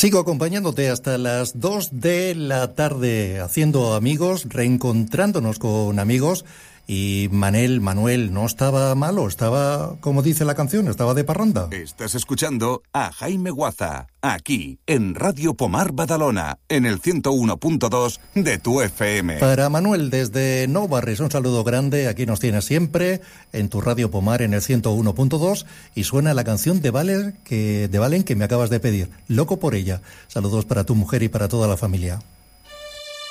Sigo acompañándote hasta las 2 de la tarde, haciendo amigos, reencontrándonos con amigos. Y Manuel, no estaba malo, estaba, como dice la canción, estaba de parranda. Estás escuchando a Jaime Guaza, aquí, en Radio Pomar Badalona, en el 101.2 de tu FM. Para Manuel, desde Nou Barris, un saludo grande, aquí nos tienes siempre, en tu Radio Pomar, en el 101.2, y suena la canción de Valen que me acabas de pedir, Loco por ella. Saludos para tu mujer y para toda la familia.